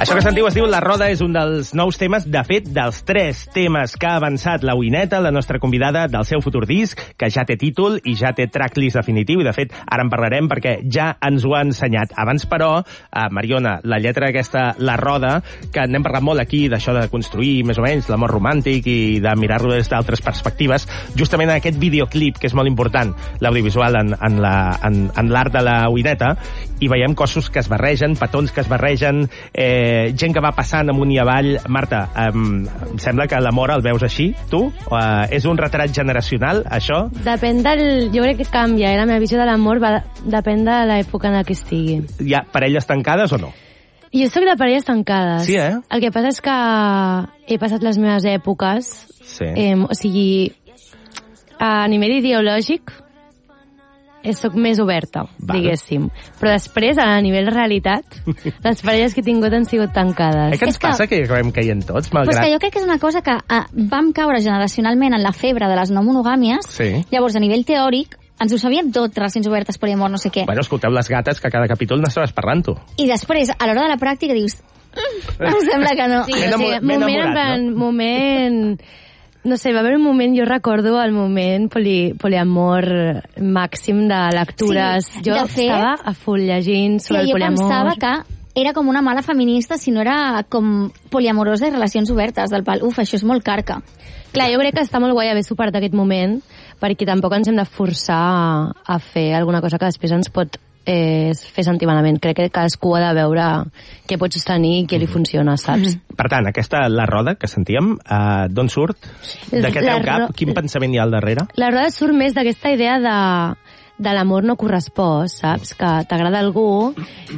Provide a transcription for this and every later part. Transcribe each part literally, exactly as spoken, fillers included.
Això que sentiu es diu La Roda, és un dels nous temes, de fet, dels tres temes que ha avançat la Uineta, la nostra convidada del seu futur disc, que ja té títol i ja té tracklist definitiu, i de fet ara en parlarem perquè ja ens ho ha ensenyat. Abans, però, eh, Mariona, la lletra aquesta, La Roda, que n'hem parlat molt aquí, d'això de construir més o menys l'amor romàntic i de mirar-lo des d'altres perspectives, justament en aquest videoclip, que és molt important, l'audiovisual en, en l'art la, en, en de la Uineta, i veiem cossos que es barregen, petons que es barregen, eh, gent que va passant amunt i avall. Marta, eh, em sembla que l'amor el veus així, tu? Eh, és un retrat generacional, això? Depèn del... Jo crec que canvia, eh? La meva visió de l'amor va... depèn de l'època en la que estigui. Hi ha parelles tancades o no? Jo soc de parelles tancades. Sí, eh? El que passa és que he passat les meves èpoques, sí. eh, o sigui, a nivell ideològic, soc més oberta, Val. diguéssim. Però després, a nivell realitat, les parelles que he tingut han sigut tancades. Eh que ens és passa que, que acabem caient tots, malgrat... Pues que jo crec que és una cosa que uh, vam caure generacionalment en la febre de les no monogàmies. Sí. Llavors, a nivell teòric, ens ho sabíem tot, relacions obertes, poliamor, no sé què. Bueno, escolteu les gates, que cada capítol n'estaves parlant, tu. I després, a l'hora de la pràctica, dius... Mm, em sembla que no. Sí, o sigui, moment, enamorat, no? moment... No sé, va haver un moment, jo recordo el moment poli, poliamor màxim de lectures. Sí, jo de fet, estava a full llegint sobre sí, el poliamor. Jo pensava que era com una mala feminista si no era com poliamorosa i relacions obertes del pal. Uf, això és molt carca. Clar, jo crec que està molt guai haver superat aquest moment, perquè tampoc ens hem de forçar a, a fer alguna cosa que després ens pot eh, fer sentir malament. Crec que cadascú ha de veure què pot sostenir i què li funciona, saps? Mm-hmm. Per tant, aquesta La Roda que sentíem, eh, d'on surt? De què treu cap? Quin pensament hi ha al darrere? La Roda surt més d'aquesta idea de, de l'amor no correspost, saps? Que t'agrada algú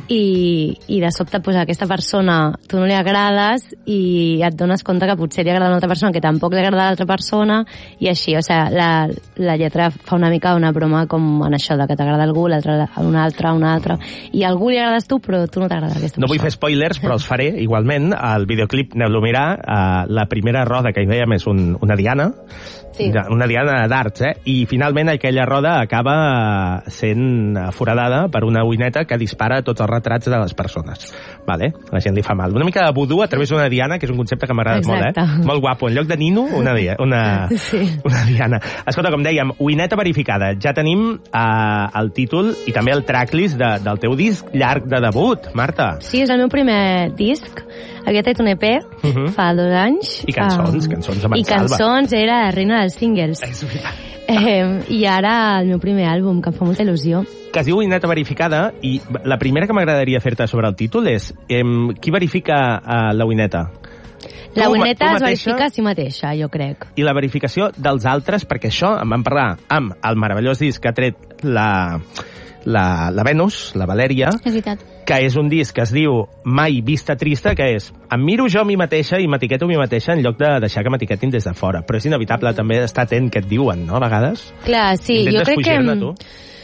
i, i de sobte pues, a aquesta persona tu no li agrades i et dones compte que potser li agrada a una altra persona que tampoc li agrada a l'altra persona i així, o sigui, la, la lletra fa una mica una broma com en això de que t'agrada algú, l'altre a una altra, a una altra, i a algú li agrades tu però tu no t'agrada aquesta persona. No vull fer spoilers, però els faré igualment. El videoclip, aneu-lo a mirar, uh, la primera roda que hi veiem és un, una diana, sí. una diana d'arts, eh? I finalment aquella roda acaba sent foradada per una uineta que dispara tots els retrats de les persones. Vale? La gent li fa mal. Una mica de vudú a través d'una diana, que és un concepte que m'agrada molt, eh? Molt guapo. En lloc de nino, una, dia, una, sí. una diana. Escolta, com dèiem, uineta verificada. Ja tenim uh, el títol i també el tracklist de, del teu disc llarg de debut, Marta. Sí, és el meu primer disc. Havia tret un E P uh -huh. fa dos anys. I cançons, um, cançons de I cançons, era la reina dels singles. És veritat. Eh, I ara el meu primer àlbum, que em fa molta il·lusió. Que es diu Uineta verificada, i la primera que m'agradaria fer-te sobre el títol és eh, qui verifica uh, la Uineta? La Uineta es verifica a si mateixa, jo crec. I la verificació dels altres, perquè això em van parlar amb el meravellós disc que ha tret la, la, la Venus, la Valèria, és veritat, que és un disc que es diu Mai vista trista, que és em miro jo a mi mateixa i m'etiqueto a mi mateixa en lloc de deixar que m'etiquetin des de fora. Però és inevitable també estar atent què et diuen, no?, a vegades. Clar, sí, intentes jo crec que... fugir-ne, tu?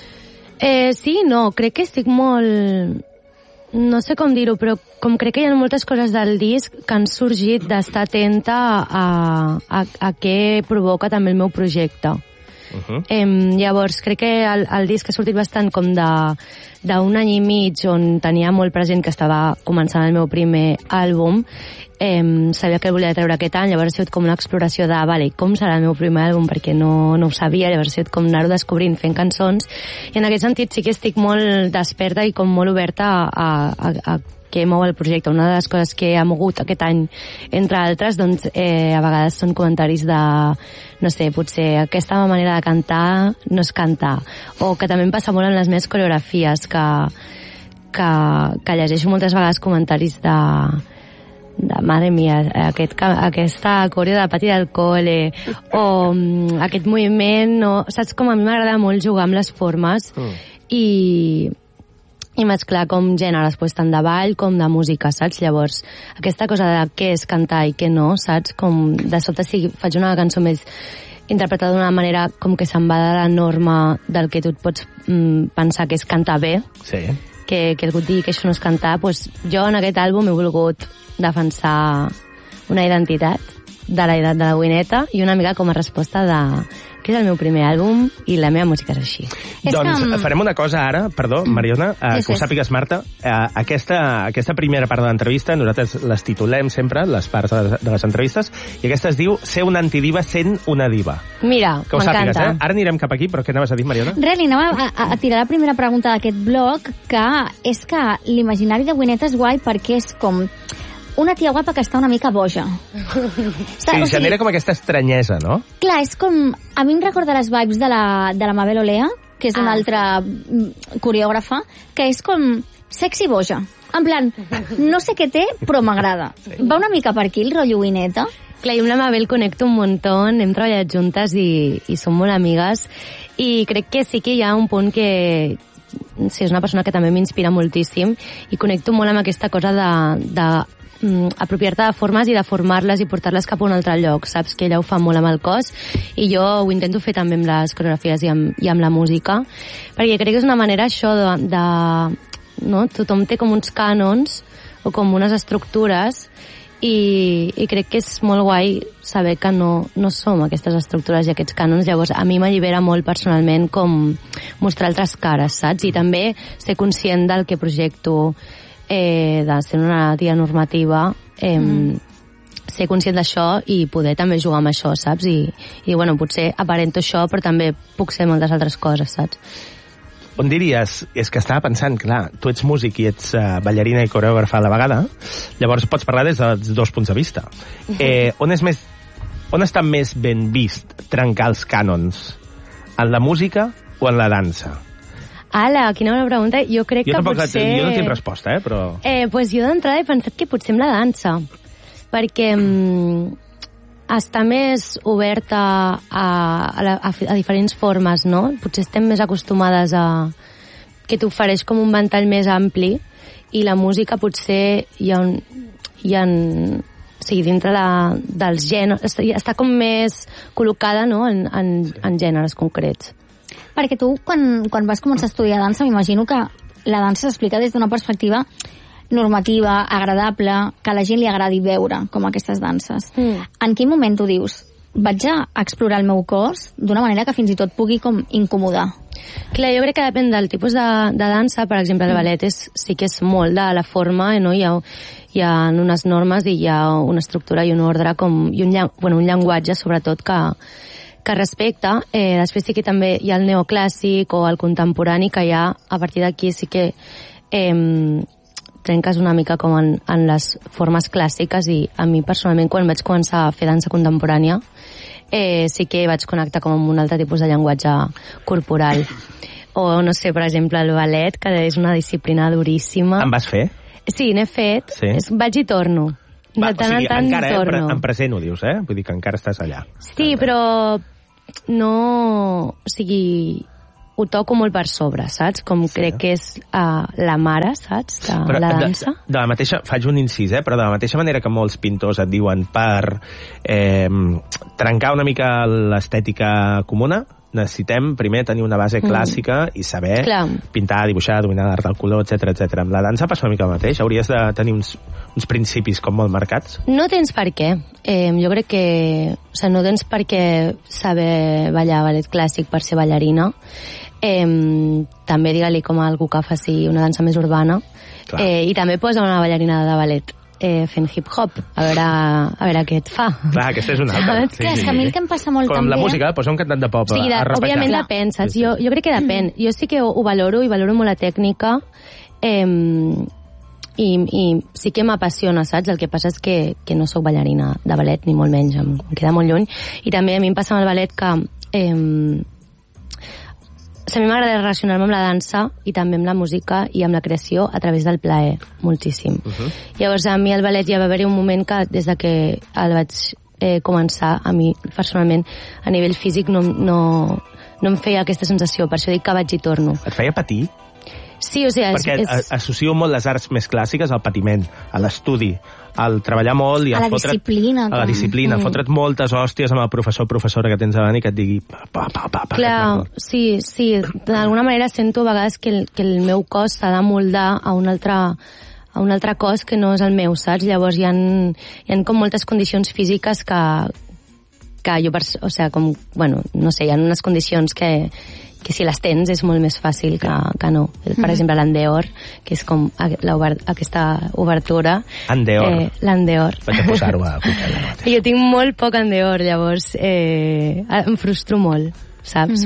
Eh, sí, no, crec que estic molt... No sé com dir-ho, però com crec que hi ha moltes coses del disc que han sorgit d'estar atenta a, a, a què provoca també el meu projecte. Uh-huh. Eh, llavors, crec que el, el disc ha sortit bastant com de d'un any i mig on tenia molt present que estava començant el meu primer àlbum. Eh, sabia que el volia treure aquest any, llavors ha sigut com una exploració de, vale, com serà el meu primer àlbum, perquè no, no ho sabia, llavors ha sigut com anar-ho descobrint fent cançons, i en aquest sentit sí que estic molt desperta i com molt oberta a, a, a què mou el projecte. Una de les coses que ha mogut aquest any, entre altres, doncs, eh, a vegades són comentaris de, no sé, potser aquesta manera de cantar no és cantar, o que també em passa molt en les meves coreografies, que, que, que llegeixo moltes vegades comentaris de, de madre mia, aquest, aquesta coreo de pati del cole, o um, aquest moviment, no, saps, com a mi m'agrada molt jugar amb les formes, mm. i i mesclar com gèneres, pues, tant de ball com de música, saps? Llavors, aquesta cosa de què és cantar i què no, saps? Com de sobte si faig una cançó més interpretada d'una manera com que se'n va de la norma del que tu et pots mm, pensar que és cantar bé, sí. que, que algú et digui que això no és cantar, pues, jo en aquest àlbum he volgut defensar una identitat de l'edat de la Wineta i una mica com a resposta de que és el meu primer àlbum i la meva música és així. És doncs que... farem una cosa ara, perdó, Mariona, eh, sí, que ho sí. sàpigues, Marta. Eh, aquesta, aquesta primera part de l'entrevista, nosaltres les titulem sempre, les parts de les, de les entrevistes, i aquesta es diu Ser una antidiva sent una diva. Mira, que ho sàpigues, m'encanta. eh? Ara anirem cap aquí, però què anaves a dir, Mariona? Res, li anava a, a, a tirar la primera pregunta d'aquest blog, que és que l'imaginari de Wineta és guai perquè és com una tia guapa que està una mica boja. Sí, o genera com aquesta estranyesa, no? Clar, és com... A mi em recorda les vibes de la, de la Mabel Olea, que és una ah. altra coreògrafa, que és com sexy boja. En plan, no sé què té, però m'agrada. Sí. Va una mica per aquí el rotllo Wineta. Clar, jo amb la Mabel connecto un muntó, hem treballat juntes i, i som molt amigues, i crec que sí que hi ha un punt que... Sí, és una persona que també m'inspira moltíssim i connecto molt amb aquesta cosa de, de mm, apropiar-te de formes i de formar-les i portar-les cap a un altre lloc, saps? Que ella ho fa molt amb el cos i jo ho intento fer també amb les coreografies i amb, i amb la música, perquè crec que és una manera això de... de no? Tothom té com uns cànons o com unes estructures i, i crec que és molt guai saber que no, no som aquestes estructures i aquests cànons. Llavors a mi m'allibera molt personalment com mostrar altres cares, saps? I també ser conscient del que projecto, eh, de ser una tia normativa, eh, mm. ser conscient d'això i poder també jugar amb això, saps? I, i bueno, potser aparento això però també puc ser moltes altres coses, saps? On diries, és que estava pensant, clar, tu ets músic i ets uh, ballarina i coreògrafa a la vegada, llavors pots parlar des dels dos punts de vista. Eh, on, és més, on està més ben vist trencar els cànons? En la música o en la dansa? Ala, quina bona pregunta. Jo crec jo que tampoc, potser... Jo no tinc resposta, eh, però... Eh, pues jo d'entrada he pensat que potser amb la dansa, perquè... Mm, està més oberta a, a, la, a, a diferents formes, no? Potser estem més acostumades a que t'ofereix com un ventall més ampli i la música potser hi ha un... Hi ha un o sigui, dintre la, dels gèneres... Està, està com més col·locada, no?, en, en, en gèneres concrets. Perquè tu, quan, quan vas començar a estudiar dansa, m'imagino que la dansa s'explica des d'una perspectiva normativa, agradable, que a la gent li agradi veure com aquestes danses. Mm. En quin moment tu dius, vaig a explorar el meu cos d'una manera que fins i tot pugui com incomodar? Clar, jo crec que depèn del tipus de, de dansa. Per exemple, el ballet és, sí que és molt de la forma, no? Hi ha, hi ha unes normes i hi ha una estructura i un ordre com, i un, bueno, un llenguatge sobretot que, que respecta. Eh, després sí que també hi ha el neoclàssic o el contemporani, que ja a partir d'aquí sí que eh, trenques una mica com en, en les formes clàssiques, i a mi personalment quan vaig començar a fer dansa contemporània eh, sí que vaig connectar com amb un altre tipus de llenguatge corporal. O no sé, per exemple, el ballet, que és una disciplina duríssima. En vas fer? Sí, n'he fet. Sí. És, vaig i torno. Va, de tant o sigui, en tant encara, torno. Eh, en present ho dius, eh? Vull dir que encara estàs allà. Sí, però no... O sigui, ho toco molt per sobre, saps? Com sí. Crec que és uh, la mare, saps? De però, la dansa. De, de la mateixa, faig un incís, eh? Però de la mateixa manera que molts pintors et diuen per eh, trencar una mica l'estètica comuna, necessitem primer tenir una base clàssica mm. i saber Clar. Pintar, dibuixar, dominar l'art del color, etcètera, etcètera. Amb la dansa passa una mica el mateix. Hauries de tenir uns, uns principis com molt marcats. No tens per què. Eh, jo crec que... O sigui, no tens per què saber ballar ballet clàssic per ser ballarina. Eh, també digue-li com a algú que faci una dansa més urbana. Eh, I també posa una ballarina de ballet eh, fent hip-hop, a veure, a veure què et fa. Clar, aquesta és una altra. Sí, Clar, és que a mi el que em passa molt com també... Com la música, posa un cantant de pop sí, de, a rapejar. Òbviament depèn, saps? Jo, jo crec que depèn. Jo sí que ho, ho valoro, i valoro molt la tècnica, eh, i, i sí que m'apassiona, saps? El que passa és que, que no sóc ballarina de ballet, ni molt menys, em, em queda molt lluny. I també a mi em passa amb el ballet que... Eh, a mi m'agrada relacionar-me amb la dansa i també amb la música i amb la creació a través del plaer, moltíssim. Uh -huh. Llavors, a mi el ballet ja va haver-hi un moment que, des de que el vaig eh, començar, a mi, personalment, a nivell físic no, no, no em feia aquesta sensació, per això dic que vaig i torno. Et feia patir? Sí, o sigui... Perquè és, és... associo molt les arts més clàssiques al patiment, a l'estudi, al treballar molt i a la fotre't, disciplina. A la disciplina, mm. fotre't moltes hòsties amb el professor o professora que tens davant i que et digui... Pa, pa, pa, pa, pa, Clar, sí, sí. D'alguna manera sento a vegades que el, que el meu cos s'ha de moldar a un altre, a a un altre cos que no és el meu, saps? Llavors hi ha, hi ha com moltes condicions físiques que, que jo, o sigui, com, bueno, no sé, hi ha unes condicions que, que si les tens és molt més fàcil que, que no. Per mm. exemple, l'andeor, que és com aquesta obertura. Andeor. Eh, l'andeor. Vaig a posar-ho a Google. Jo tinc molt poc andeor, llavors eh, em frustro molt, saps? Mm-hmm.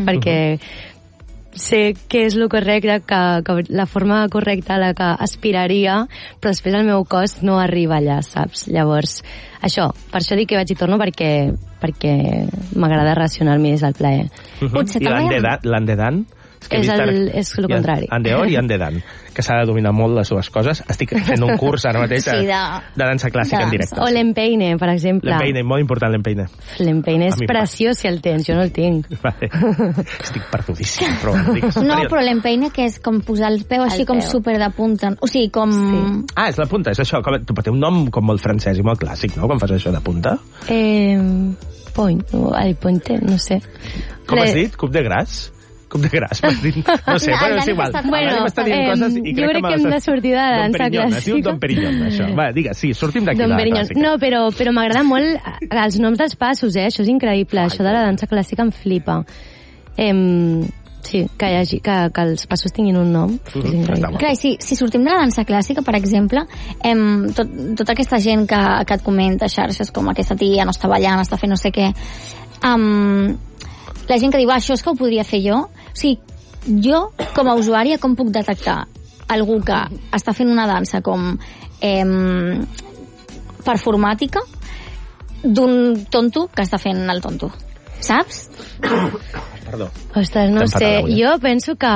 Perquè sé què és el correcte, que, que la forma correcta a la que aspiraria, però després el meu cos no arriba allà, saps? Llavors, això, per això dic que vaig i torno, perquè perquè m'agrada relacionar-me des del plaer. Uh-huh. Potser I l'andedan? És el, és el contrari. Andeor i andedan, que s'ha de dominar molt les dues coses. Estic fent un curs ara mateix de, sí, de, de dansa clàssica de en directe. O l'empeine, per exemple. L'empeine, molt important l'empeine. L'empeine és preciós si el tens, jo no el tinc. Vale. Estic perdudíssim. Però, digues, no, però l'empeine que és com posar el peu així el com peu. super de punta. O sigui, com... Sí. Ah, és la punta, és això. Com, té un nom com molt francès i molt clàssic, no?, quan fas això de punta. Eh... Point, el puente, no sé. Com has dit? Cup de gras? Cup de gras, m'has dit? No sé, no, bueno, és igual. Bueno, eh, coses i crec jo crec que, que hem de sortir de la dansa clàssica. Es diu Don Perignon, això. Va, digues, sí, sortim d'aquí de la clàssica. No, però, però m'agrada molt els noms dels passos, eh? Això és increïble. Ai, això de la dansa clàssica em flipa. Eh, sí, que, hi hagi, que, que els passos tinguin un nom. Mm-hmm. És increïble. Clar, si, si sortim de la dansa clàssica, per exemple, em, tot, tota aquesta gent que, que et comenta xarxes com aquesta tia no està ballant, està fent no sé què, um, la gent que diu, ah, això és que ho podria fer jo. O sigui, jo, com a usuària, com puc detectar algú que està fent una dansa com eh, performàtica d'un tonto que està fent el tonto? Saps? Perdó. Ostres, no sé. Jo penso que...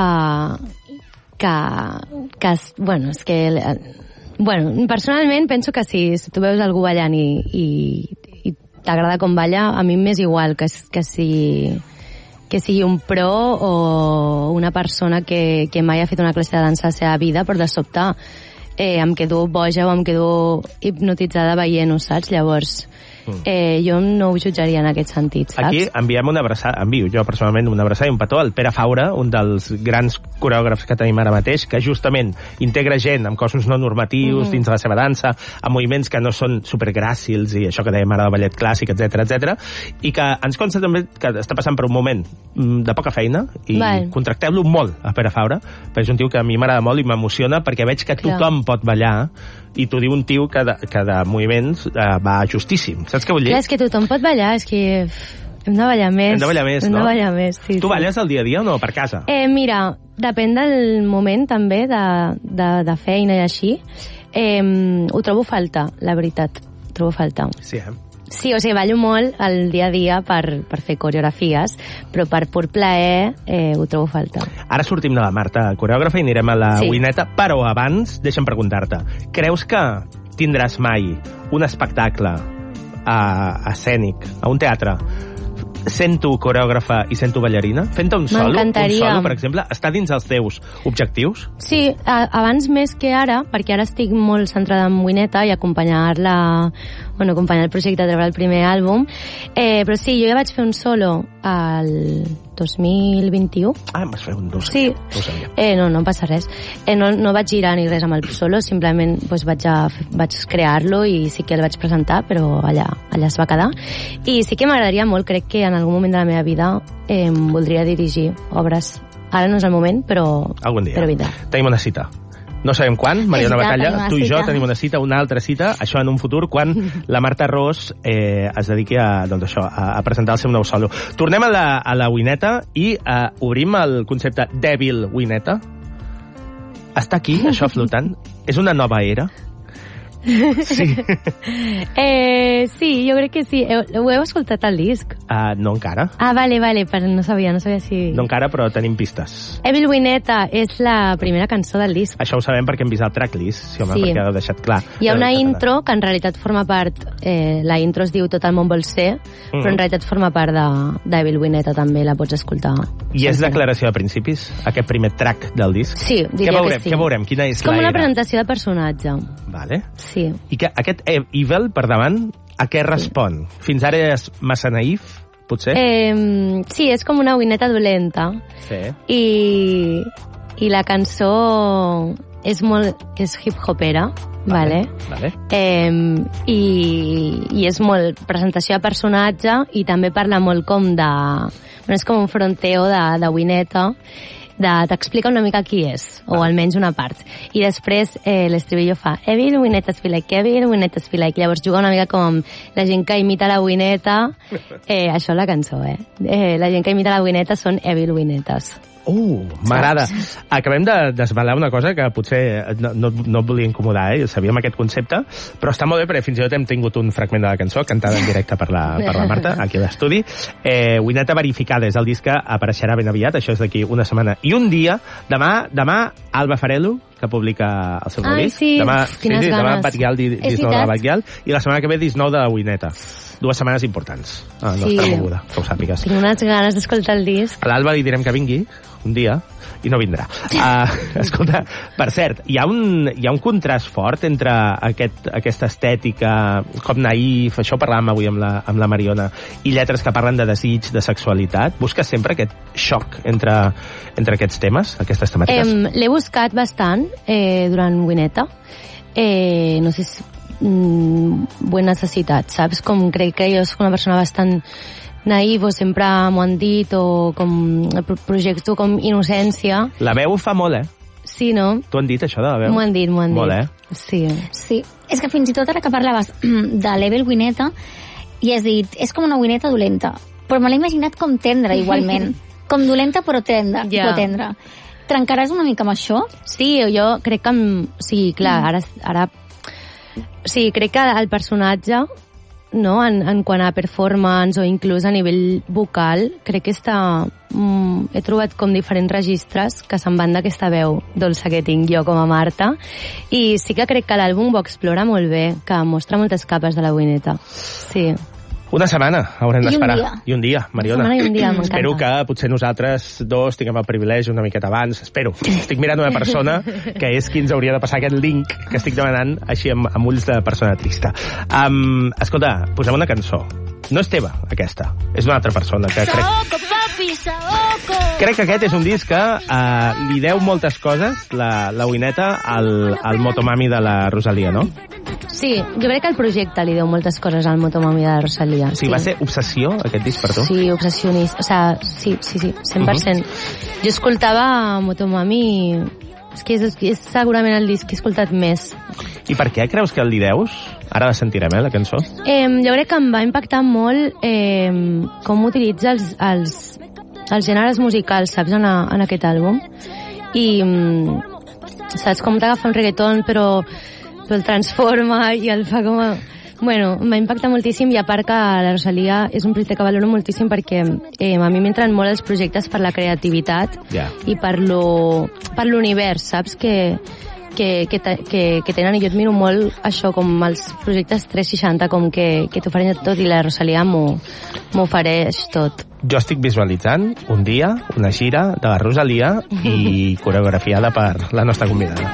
que... que bueno, és que... Bueno, personalment penso que si tu veus algú ballant i, i, i t'agrada com balla, a mi m'és igual que, que si... que sigui un pro o una persona que, que mai ha fet una classe de dansa a la seva vida, però de sobte eh, em quedo boja o em quedo hipnotitzada veient-ho, saps? Llavors, eh, jo no ho jutjaria en aquest sentit, saps? Aquí enviem una abraçada, envio jo personalment una abraçada i un petó al Pere Faura, un dels grans coreògrafs que tenim ara mateix, que justament integra gent amb cossos no normatius mm. dins de la seva dansa, amb moviments que no són supergràcils i això que dèiem ara de ballet clàssic, etcètera, etcètera, i que ens consta també que està passant per un moment de poca feina i vale. Contracteu-lo molt a Pere Faura, perquè és un tio que a mi m'agrada molt i m'emociona perquè veig que Clar. Tothom pot ballar i t'ho diu un tio que de, que de moviments eh, va justíssim. Saps què vull dir? Clar, és que tothom pot ballar, és que hem de ballar més. Hem de ballar més, hem no? Hem de ballar més, sí. Tu sí. balles al dia a dia o no, per casa? Eh, mira, depèn del moment també, de, de, de feina i així. Eh, ho trobo falta, la veritat. Ho trobo falta. Sí, eh? Sí, o sigui, ballo molt al dia a dia per, per fer coreografies, però per pur plaer eh, ho trobo falta. Ara sortim de la Marta, coreògrafa, i anirem a la sí. Wineta, però abans, deixa'm preguntar-te, creus que tindràs mai un espectacle a, a escènic, a un teatre, sent tu coreògrafa i sent tu ballarina? Fent-te un solo, un solo, per exemple, està dins els teus objectius? Sí, a, abans més que ara, perquè ara estic molt centrada en Wineta i acompanyar-la, bueno, acompanyar el projecte a treure el primer àlbum, eh, però sí, jo ja vaig fer un solo al dos mil vint-i-u. Ah, em vas fer un dos. Sí. No sabia. Eh, no, no passa res. Eh, no, no vaig girar ni res amb el solo, simplement pues, vaig, a, vaig crear-lo i sí que el vaig presentar, però allà, allà es va quedar. I sí que m'agradaria molt, crec que en algun moment de la meva vida eh, voldria dirigir obres. Ara no és el moment, però... Algun dia. Però vindrà. Tenim una cita. No sabem quan, Mariona Batalla, tu i jo tenim una cita, una altra cita, això en un futur, quan la Marta Ros eh, es dediqui a, doncs això, a, a presentar el seu nou solo. Tornem a la, a la Wineta i eh, obrim el concepte Devil Wineta. Està aquí, això flotant? És una nova era? Sí. eh, sí, jo crec que sí. Heu, ho heu escoltat al disc? Uh, no encara. Ah, vale, vale, però no sabia, no sabia si... No encara, però tenim pistes. Evil Wineta és la primera cançó del disc. Això ho sabem perquè hem vist el tracklist, sí, home, sí. Perquè heu deixat clar. Hi ha una intro que en realitat forma part... Eh, la intro es diu Tot el món vol ser, mm-hmm. però en realitat forma part d'Evil de, Wineta, també la pots escoltar. I és declaració de principis, aquest primer track del disc? Sí, diria què veurem, que sí. Què veurem? Quina és, és com la una era? Presentació de personatge. Vale. Sí. I que aquest Evil, per davant, a què respon? Sí. Fins ara és massa naïf, potser? Eh, sí, és com una Wineta dolenta. Sí. I, I la cançó és molt... és hip-hopera, vale? Vale. Eh, i, I és molt presentació de personatge i també parla molt com de... Bueno, és com un fronteo de, de Wineta, t'explica una mica qui és, o almenys una part. I després eh, l'estribillo fa Evil Wineta feel like, Evil Wineta feel like. Llavors juga una mica com la gent que imita la Wineta. Eh, això és la cançó, eh? eh? La gent que imita la Wineta són Evil Winetes. Uh, m'agrada. Acabem de desvelar una cosa que potser no, no, no et volia incomodar, eh? Sabíem aquest concepte, però està molt bé perquè fins i tot hem tingut un fragment de la cançó cantada en directe per la, per la Marta, aquí a l'estudi. Eh, Wineta verificada és el disc que apareixerà ben aviat, això és d'aquí una setmana i un dia. Demà, demà Alba Farello, que publica el seu nou Ai, disc. sí, demà, quines sí, sí, demà ganes. Batguial, disc nou de la Batguial, i la setmana que ve disc nou de la Wineta. Dues setmanes importants a la nostra Sí. moguda, que ho sàpigues. Tinc unes ganes d'escoltar el disc. A l'Alba li direm que vingui un dia i no vindrà. Uh, escolta, per cert, hi ha un, hi ha un contrast fort entre aquest, aquesta estètica com naïf, això parlàvem avui amb la, amb la Mariona, i lletres que parlen de desig, de sexualitat. Busques sempre aquest xoc entre, entre aquests temes, aquestes temàtiques? Eh, L'he buscat bastant eh, durant Wineta. Eh, no sé si... Mm, buena necessitat, saps? Com crec que jo soc una persona bastant naïf, o sempre m'ho han dit, o com projecto com innocència. La veu fa molt, eh? Sí, no? T'ho han dit, això de la veu? M'ho han dit, m'ho han molt, dit. Eh? Sí. Sí, és que fins i tot ara que parlaves de l'Evil Wineta, i has dit, és com una Wineta dolenta, però me l'he imaginat com tendra, igualment. Com dolenta, però tendra. Ja. Però tendra. Trencaràs una mica amb això? Sí, jo crec que... Sí, clar, ara... ara sí, crec que el personatge, no, en, en quant a performance o inclús a nivell vocal, crec que està... Mm, he trobat com diferents registres que se'n van d'aquesta veu dolça que tinc jo com a Marta, i sí que crec que l'àlbum ho explora molt bé, que mostra moltes capes de la Wineta. Sí. Una setmana haurem d'esperar. I un dia. I un dia, Mariona. Una setmana i un dia, m'encanta. Espero que potser nosaltres dos tinguem el privilegi una miqueta abans. Espero. Estic mirant una persona que és qui ens hauria de passar aquest link que estic demanant així amb, amb ulls de persona trista. Um, escolta, posem una cançó. No és teva, aquesta. És d'una altra persona que crec... Crec que aquest és un disc que uh, li deu moltes coses, la, la Wineta, al, al Motomami de la Rosalia, no? Sí, jo crec que el projecte li deu moltes coses al Motomami de la Rosalia. Sí, sí. Va ser obsessió, aquest disc, per tu? Sí, obsessionista. O sea, sí, sí, sí, cent per cent. Uh-huh. Jo escoltava Motomami... És que és, és segurament el disc que he escoltat més. I per què creus que li deus? Ara la sentirem, eh, la cançó. Eh, jo crec que em va impactar molt eh, com utilitza els, els, els gèneres musicals, saps, en, a, en aquest àlbum. I, saps, com t'agafa un reggaeton, però, però el transforma i el fa com a... Bueno, m'ha impactat moltíssim, i a part que la Rosalia és un projecte que valoro moltíssim perquè eh, a mi m'entren molt els projectes per la creativitat, yeah. i per lo, per l'univers, saps? Que, que, que, que, que tenen, i jo admiro molt això, com els projectes tres seixanta, com que, que t'ofereixen tot, i la Rosalia m'ho ofereix tot. Jo estic visualitzant un dia, una gira de la Rosalia i coreografiada per la nostra convidada.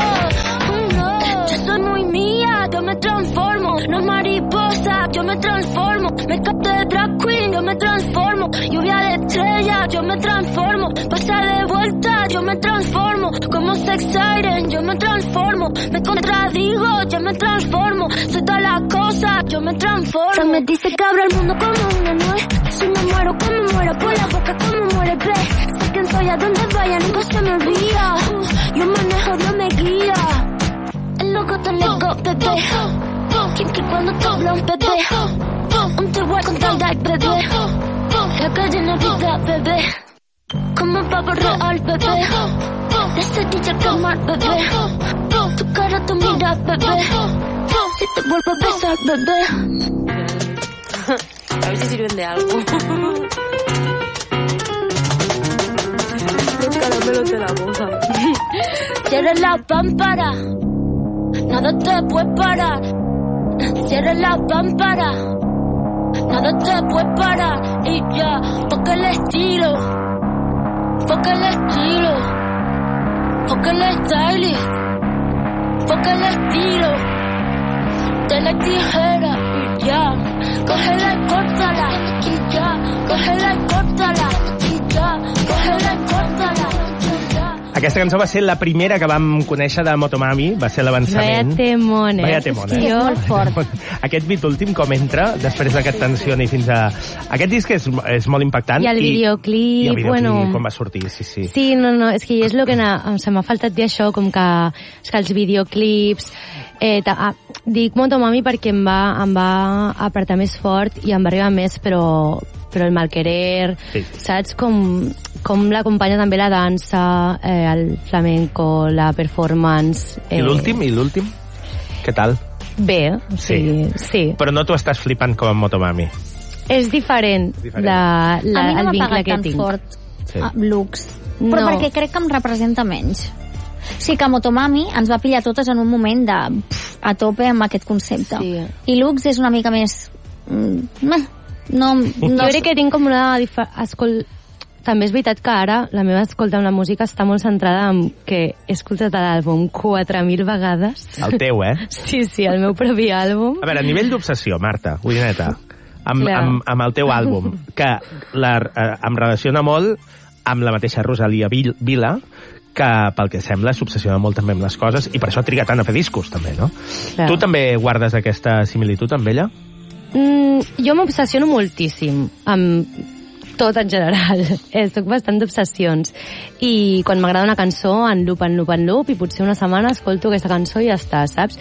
Yo soy muy mía, yo me transformo. No mariposa, yo me transformo. Me capté de drag queen, yo me transformo. Lluvia de estrellas, yo me transformo. Pasa de vuelta, yo me transformo. Como sex siren, yo me transformo. Me contradigo, yo me transformo. Soy todas las cosas, yo me transformo. Se me dice que abro el mundo como una nuez. Si me muero, como muero, por la boca como muere, ve. Sé quién soy, a donde vaya, nunca se me olvida. Yo manejo, Dios me guía. El loco te lego, bebé. Quien que cuando te habla un bebé. Un te voy con tal de bebé. La calle en la vida, bebé. Como un pavo real, bebé. De cerilla al quemar, bebé. Tu cara, tu mira, bebé. Si te vuelvo a besar, bebé. A ver si sirven de algo. Los caramelos de la moza. Si eres la pámpara, nada te puede parar. Si eres la pámpara, nada te puede parar. Y ya, porque el estilo, porque el estilo, porque el stylist, porque el estilo de la tijera. Y ya, cógela y córtala. Y ya, cógela y córtala. Y ya, cógela y córtala. Aquesta cançó va ser la primera que vam conèixer de Motomami, va ser l'avançament. Vaya temón, eh? Vaya temón, eh? És molt fort. Aquest beat últim com entra, després d'aquest tensioni fins a... Aquest disc és, és molt impactant. I el videoclip, I el videoclip, bueno... quan va sortir, sí, sí. Sí, no, no, és que és el que na, se m'ha faltat dir això, com que, és que els videoclips... Eh, ta, ah, dic Motomami perquè em va, em va apretar més fort i em va arribar més, però, però el malquerer, sí. saps? Com, com l'acompanya també la dansa, eh, el flamenco, la performance... Eh... I l'últim, i l'últim? Què tal? Bé, o sigui, sí. sí. Però no t'ho estàs flipant com a Motomami. És diferent, diferent. La, la, a mi no el m'ha vincle pagat que tan tinc. fort Sí. a Lux, però No. perquè crec que em representa menys. O sigui que Motomami ens va pillar totes en un moment de pff, a tope amb aquest concepte. Sí. I Lux és una mica més... Mm, meh, no, no, Jo crec que tinc com una... Difer... Escol... També és veritat que ara la meva escolta amb la música està molt centrada en que he escoltat l'àlbum quatre mil vegades. El teu, eh? Sí, sí, el meu propi àlbum. A veure, a nivell d'obsessió, Marta, Uineta, amb, Clar. amb, amb el teu àlbum, que la, eh, em relaciona molt amb la mateixa Rosalia Vila, que pel que sembla s'obsessiona molt també amb les coses i per això triga tant a fer discos també, no? Clar. Tu també guardes aquesta similitud amb ella? Mm, jo m'obsessiono moltíssim amb tot en general. Eh, soc bastant d'obsessions. I quan m'agrada una cançó, en loop, en loop, en loop, i potser una setmana escolto aquesta cançó i ja està, saps?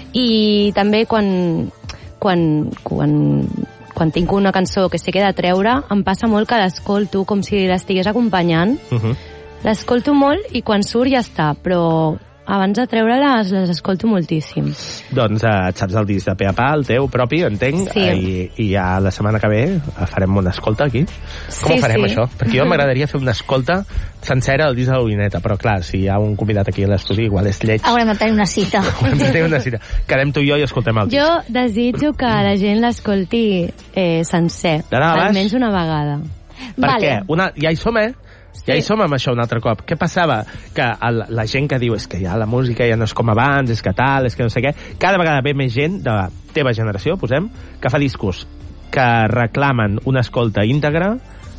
I també quan, quan, quan, quan tinc una cançó que sé que he de treure, em passa molt que l'escolto com si l'estigués acompanyant. Uh -huh. L'escolto molt i quan surt ja està, però abans de treure-les les escolto moltíssim. Doncs eh, et saps el disc de pe a pa, el teu propi, entenc, Sí. eh, i, i ja la setmana que ve farem una escolta aquí. Com Sí, ho farem, sí. això? Perquè jo m'agradaria fer una escolta sencera del disc de l'Uineta, però clar, si hi ha un convidat aquí a l'estudi, igual és lleig. haurem de tenir una cita. Haurem de tenir una cita. Quedem tu i jo i escoltem el disc. Jo desitjo que la gent l'escolti eh, sencer, De dalt a baix? almenys una vegada. Per Vale. què? Una, ja hi som, eh? Ja hi som amb això un altre cop. Què passava? Que el, la gent que diu és que ja la música ja no és com abans, és que tal, és que no sé què, cada vegada ve més gent de la teva generació, posem, que fa discos que reclamen una escolta íntegra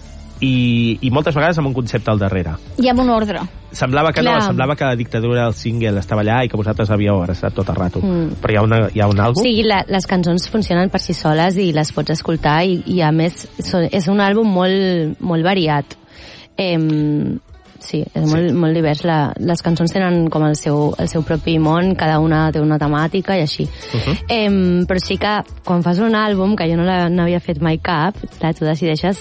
i, i moltes vegades amb un concepte al darrere. I amb un ordre. Semblava que Clar. no, semblava que la dictadura del single estava allà i que vosaltres havíeu abraçat tot el rato. Mm. Però hi ha, una, hi ha un O àlbum? sigui, la, les cançons funcionen per si soles i les pots escoltar i, i a més són, és un àlbum molt, molt variat. Eh, sí, és Sí. molt, molt divers. La, les cançons tenen com el seu, el seu propi món, cada una té una temàtica i així. Uh -huh. eh, però sí que quan fas un àlbum, que jo no la- n'havia fet mai cap, clar, tu decideixes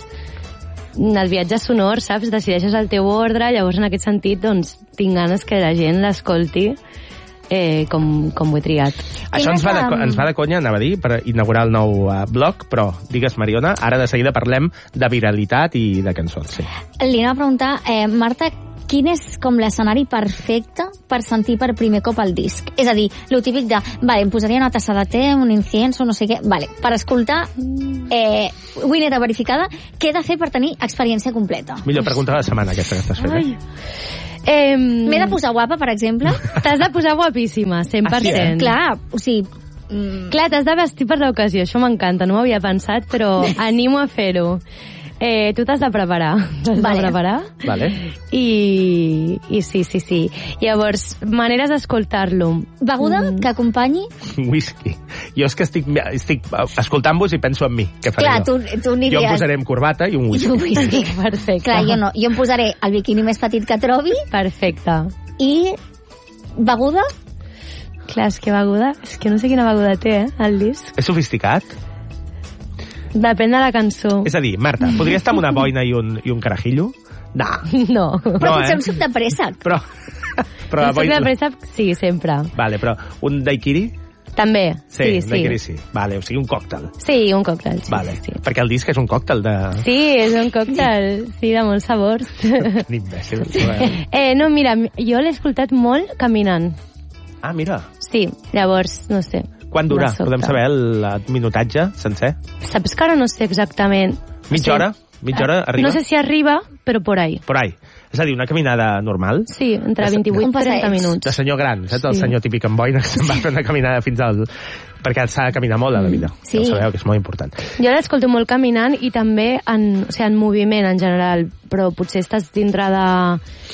el viatge sonor, saps? Decideixes el teu ordre, llavors en aquest sentit doncs tinc ganes que la gent l'escolti eh, com, com ho he triat. Això ens va, de, co- ens va de conya, anava a dir, per inaugurar el nou uh, blog, però digues, Mariona, ara de seguida parlem de viralitat i de cançons, sí. Li anava a preguntar, eh, Marta, quin és com l'escenari perfecte per sentir per primer cop el disc? És a dir, lo típic de, vale, em posaria una tassa de te, un incienso, no sé què, vale, per escoltar eh, Uineta verificada, què he de fer per tenir experiència completa? Millor pregunta de la setmana, aquesta que estàs fent, eh? Eh, M'he de posar guapa, per exemple? T'has de posar guapíssima, cent per cent. Ah, sí, eh? Clar, o sigui... Mm, Clar, t'has de vestir per l'ocasió, això m'encanta, no m'ho havia pensat, però animo a fer-ho. Eh, tu t'has de preparar, t'has Vale. de preparar. Vale. I, I sí, sí, sí. Llavors, maneres d'escoltar-lo. beguda Mm. que acompanyi... Whisky. Jo és que estic, estic escoltant-vos i penso en mi. Què faré Clar, jo? tu, tu aniries... Jo em posaré amb corbata i un I whisky. un whisky. Perfecte. Clar, jo no. Jo em posaré el biquini més petit que trobi Perfecte. i beguda... Clar, és que beguda... És que no sé quina beguda té, eh, el disc. És sofisticat? Depèn de la cançó. És a dir, Marta, podria estar amb una boina i un, i un carajillo? No. No. Però No, potser eh? un suc de préssec. Però... però El la suc de boina... préssec, sí, sempre. Vale, però un daiquiri? També, sí, un sí. daiquiri sí. Vale, o sigui, un còctel. Sí, un còctel, sí. Vale, sí. perquè el disc és un còctel de... Sí, és un còctel, sí, de molts sabors. Un imbècil. eh, no, mira, jo l'he escoltat molt caminant. Ah, mira. Sí, llavors, no sé. Quan dura? me sobta. Podem saber el, el minutatge sencer? Saps que ara no sé exactament. Mitja hora? Mitja hora arriba? No sé si arriba, però por ahí. Por ahí. És a dir, una caminada normal? Sí, entre De- vint-i-vuit Un i trenta passeig. minuts. De senyor gran, saps? El Sí. senyor típic amb boina que se'n va fer una caminada fins al... Perquè s'ha de caminar molt a la vida. Sí. Ja ho sabeu, que és molt important. Jo l'escolto molt caminant i també en, o sigui, en moviment en general, però potser estàs dintre de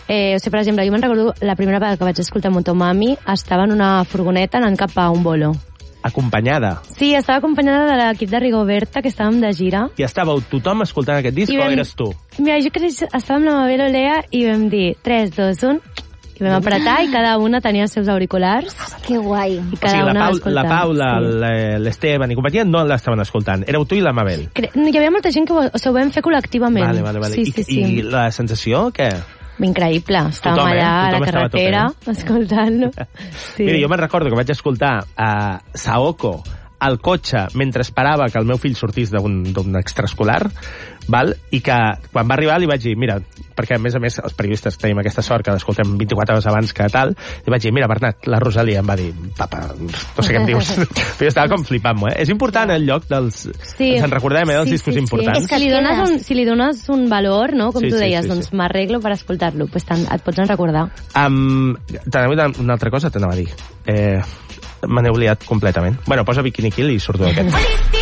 Eh, o sigui, per exemple, jo me'n recordo la primera vegada que vaig escoltar Motomami, estava en una furgoneta anant cap a un bolo. Acompanyada. Sí, estava acompanyada de l'equip de Rigoberta, que estàvem de gira. I estàveu tothom escoltant aquest disc vam, o eres tu? Mira, jo crec que estàvem amb la Mabel Olea i vam dir tres, dos, un... I vam apretar i cada una tenia els seus auriculars. Que guai. I cada o sigui, la, una Pau, la Paula, sí. l'Esteban i companyia no l'estaven escoltant. Éreu tu i la Mabel. Cre hi havia molta gent que ho, o sigui, ho vam fer col·lectivament. Vale, vale, vale. Sí, I, sí, sí. I la sensació, què? Increïble. Estàvem Tothom, eh? allà a la Tothom carretera escoltant-lo. Sí. Mira, jo me'n recordo que vaig escoltar a Saoko al cotxe mentre esperava que el meu fill sortís d'un extraescolar, val? I que quan va arribar li vaig dir, mira, perquè a més a més els periodistes tenim aquesta sort que l'escoltem vint-i-quatre hores abans que tal, li vaig dir, mira Bernat, la Rosalia em va dir, papa, no sé què em dius, però jo estava com flipant-m'ho, eh? És important el lloc dels... Sí. Ens en recordem, eh, dels sí, discos sí, importants. Sí. És que li dones un, si li dones un valor, no?, com sí, tu deies, sí, sí, doncs sí. m'arreglo per escoltar-lo, pues et pots en recordar. Um, una altra cosa t'anava a dir. Eh, Me n'he oblidat completament. Bueno, posa Bikini Kill i surto d'aquest.